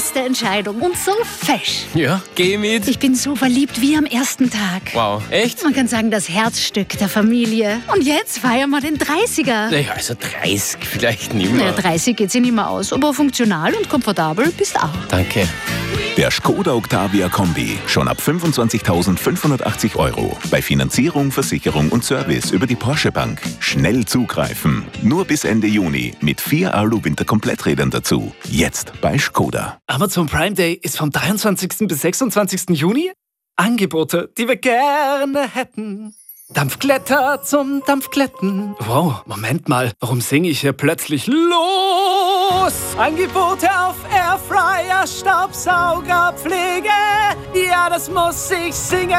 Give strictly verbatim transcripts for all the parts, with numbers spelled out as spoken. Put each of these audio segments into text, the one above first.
beste Entscheidung und so fesch. Ja, geh mit. Ich bin so verliebt wie am ersten Tag. Wow, echt? Man kann sagen, das Herzstück der Familie. Und jetzt feiern wir den dreißiger. Naja, also dreißig vielleicht nicht mehr. Na, dreißig geht sich nicht mehr aus, aber funktional und komfortabel bist auch. Danke. Der Skoda Octavia Kombi. Schon ab fünfundzwanzigtausendfünfhundertachtzig Euro. Bei Finanzierung, Versicherung und Service über die Porsche Bank. Schnell zugreifen. Nur bis Ende Juni. Mit vier Alu-Winter-Kompletträdern dazu. Jetzt bei Skoda. Amazon Prime Day ist vom dreiundzwanzigsten bis sechsundzwanzigsten Juni. Angebote, die wir gerne hätten. Dampfglätter zum Dampfglätten. Wow, Moment mal, warum singe ich hier plötzlich los? Angebote auf Airfryer, Staubsaugerpflege. Ja, das muss ich singen.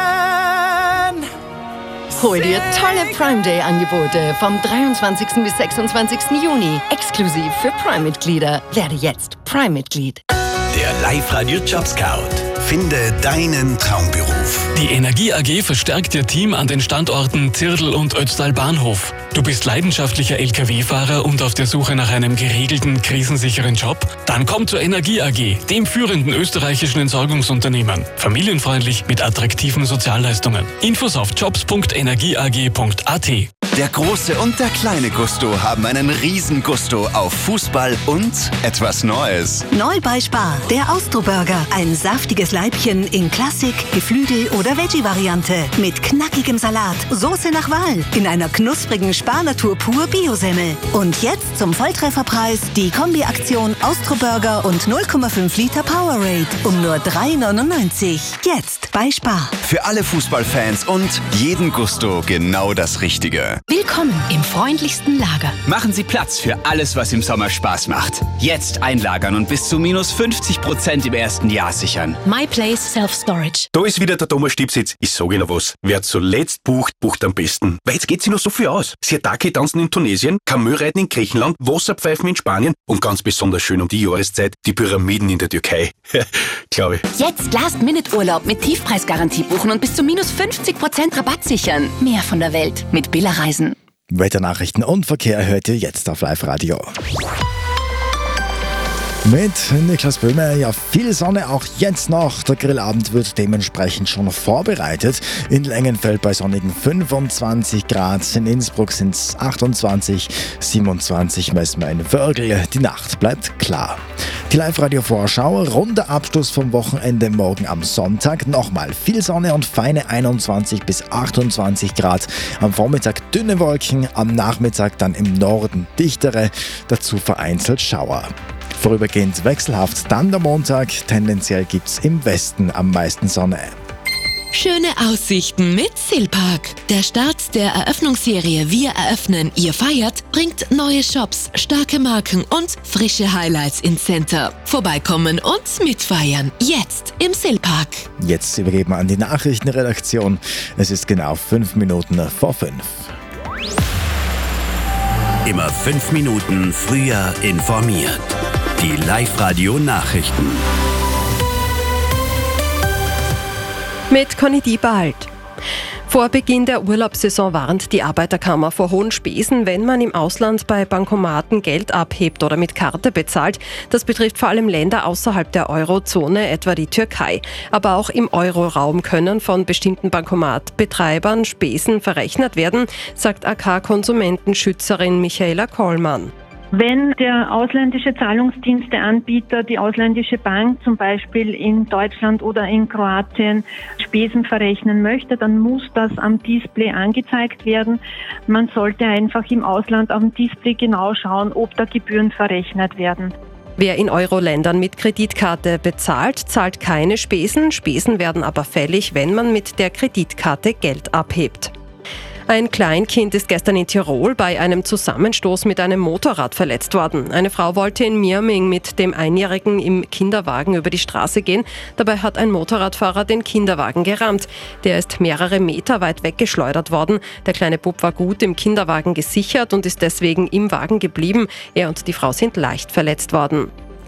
Hol dir tolle Prime Day Angebote vom dreiundzwanzigsten bis sechsundzwanzigsten Juni. Exklusiv für Prime-Mitglieder. Werde jetzt Prime-Mitglied. Der Live-Radio Job Scout. Finde deinen Traumberuf. Die Energie A G verstärkt ihr Team an den Standorten Zirdl und Ötztal Bahnhof. Du bist leidenschaftlicher L K W-Fahrer und auf der Suche nach einem geregelten, krisensicheren Job? Dann komm zur Energie A G, dem führenden österreichischen Entsorgungsunternehmen. Familienfreundlich mit attraktiven Sozialleistungen. Infos auf jobs punkt energieag punkt at. Der große und der kleine Gusto haben einen riesen Gusto auf Fußball und etwas Neues. Neu bei Spar, der Austro-Burger. Ein saftiges Leibchen in Klassik, Geflügel- oder Veggie-Variante. Mit knackigem Salat, Soße nach Wahl, in einer knusprigen Spar-Natur pur Bio-Semmel. Und jetzt zum Volltrefferpreis die Kombi-Aktion Austro-Burger und null Komma fünf Liter Powerade um nur drei neunundneunzig. Jetzt bei Spar. Für alle Fußballfans und jeden Gusto genau das Richtige. Willkommen im freundlichsten Lager. Machen Sie Platz für alles, was im Sommer Spaß macht. Jetzt einlagern und bis zu minus fünfzig Prozent im ersten Jahr sichern. My Place Self-Storage. Da ist wieder der Thomas Stipsitz. Ich sage Ihnen was. Wer zuletzt bucht, bucht am besten. Weil jetzt geht sich noch so viel aus. Sirtaki tanzen in Tunesien, Kamelreiten in Griechenland, Wasserpfeifen in Spanien und ganz besonders schön um die Jahreszeit die Pyramiden in der Türkei. Glaube ich. Jetzt Last-Minute-Urlaub mit Tiefpreisgarantie buchen und bis zu minus fünfzig Prozent Rabatt sichern. Mehr von der Welt mit Billa Reisen. Wetternachrichten und Verkehr hört ihr jetzt auf Live Radio. Mit Niklas Böhmer, ja, viel Sonne auch jetzt noch. Der Grillabend wird dementsprechend schon vorbereitet. In Lengenfeld bei sonnigen fünfundzwanzig Grad, in Innsbruck sind es achtundzwanzig, siebenundzwanzig messen wir in Wörgl. Die Nacht bleibt klar. Die Live-Radio-Vorschau, runder Abschluss vom Wochenende morgen am Sonntag. Nochmal viel Sonne und feine einundzwanzig bis achtundzwanzig Grad. Am Vormittag dünne Wolken, am Nachmittag dann im Norden dichtere, dazu vereinzelt Schauer. Vorübergehend wechselhaft dann der Montag, tendenziell gibt's im Westen am meisten Sonne. Schöne Aussichten mit Silpark. Der Start der Eröffnungsserie Wir eröffnen, ihr feiert bringt neue Shops, starke Marken und frische Highlights ins Center. Vorbeikommen und mitfeiern. Jetzt im Silpark. Jetzt übergeben wir an die Nachrichtenredaktion. Es ist genau fünf Minuten vor fünf. Immer fünf Minuten früher informiert. Die Live-Radio-Nachrichten. Mit Conny Diebald. Vor Beginn der Urlaubssaison warnt die Arbeiterkammer vor hohen Spesen, wenn man im Ausland bei Bankomaten Geld abhebt oder mit Karte bezahlt. Das betrifft vor allem Länder außerhalb der Eurozone, etwa die Türkei. Aber auch im Euroraum können von bestimmten Bankomatbetreibern Spesen verrechnet werden, sagt A K-Konsumentenschützerin Michaela Kollmann. Wenn der ausländische Zahlungsdiensteanbieter, die ausländische Bank zum Beispiel in Deutschland oder in Kroatien Spesen verrechnen möchte, dann muss das am Display angezeigt werden. Man sollte einfach im Ausland auf dem Display genau schauen, ob da Gebühren verrechnet werden. Wer in Euro-Ländern mit Kreditkarte bezahlt, zahlt keine Spesen. Spesen werden aber fällig, wenn man mit der Kreditkarte Geld abhebt. Ein Kleinkind ist gestern in Tirol bei einem Zusammenstoß mit einem Motorrad verletzt worden. Eine Frau wollte in Mirming mit dem Einjährigen im Kinderwagen über die Straße gehen. Dabei hat ein Motorradfahrer den Kinderwagen gerammt. Der ist mehrere Meter weit weggeschleudert worden. Der kleine Bub war gut im Kinderwagen gesichert und ist deswegen im Wagen geblieben. Er und die Frau sind leicht verletzt worden.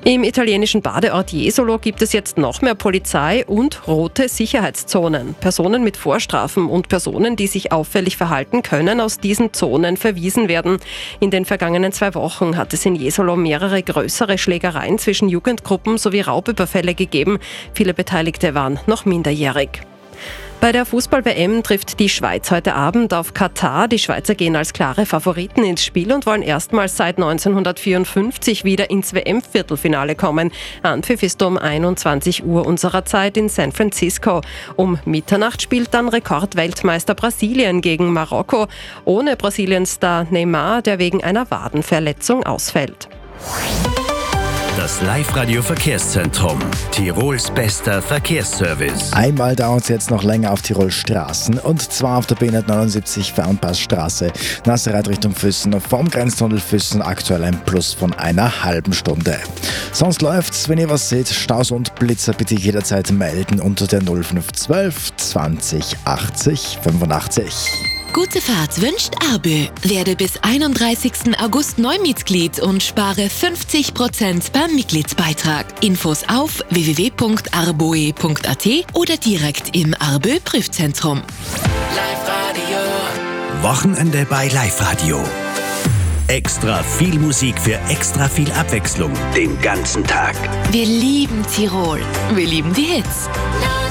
Im italienischen Badeort Jesolo gibt es jetzt noch mehr Polizei und rote Sicherheitszonen. Personen mit Vorstrafen und Personen, die sich auffällig verhalten, können aus diesen Zonen verwiesen werden. In den vergangenen zwei Wochen hat es in Jesolo mehrere größere Schlägereien zwischen Jugendgruppen sowie Raubüberfälle gegeben. Viele Beteiligte waren noch minderjährig. Bei der Fußball-W M trifft die Schweiz heute Abend auf Katar. Die Schweizer gehen als klare Favoriten ins Spiel und wollen erstmals seit neunzehnhundertvierundfünfzig wieder ins W M-Viertelfinale kommen. Anpfiff ist um einundzwanzig Uhr unserer Zeit in San Francisco. Um Mitternacht spielt dann Rekordweltmeister Brasilien gegen Marokko. Ohne Brasiliens-Star Neymar, der wegen einer Wadenverletzung ausfällt. Das Live-Radio-Verkehrszentrum. Tirols bester Verkehrsservice. Einmal dauert es jetzt noch länger auf Tirol Straßen, und zwar auf der B hundertneunundsiebzig Fernpassstraße, Nasserrad Richtung Füssen, vom Grenztunnel Füssen aktuell ein Plus von einer halben Stunde. Sonst läuft's, wenn ihr was seht, Staus und Blitzer bitte jederzeit melden unter der null fünf zwölf zwanzig achtzig fünfundachtzig. Gute Fahrt wünscht Arbö. Werde bis einunddreißigsten August Neumitglied und spare fünfzig Prozent beim Mitgliedsbeitrag. Infos auf w w w punkt arboe punkt a t oder direkt im Arbö Prüfzentrum. Live-Radio. Wochenende bei Live-Radio. Extra viel Musik für extra viel Abwechslung. Den ganzen Tag. Wir lieben Tirol. Wir lieben die Hits.